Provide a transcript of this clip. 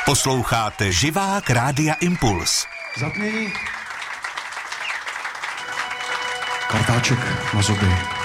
Posloucháte Živák Rádia Impuls. Zatmění. Kartáček na zuby.